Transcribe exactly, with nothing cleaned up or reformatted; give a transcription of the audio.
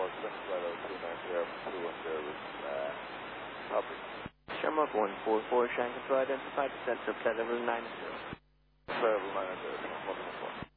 seven flight oh two nine zero two one zero with uh, Hubbard. Shamrock one four four, Shanghai Control identified, descent to flight level nine zero. Flight level nine zero, one one four.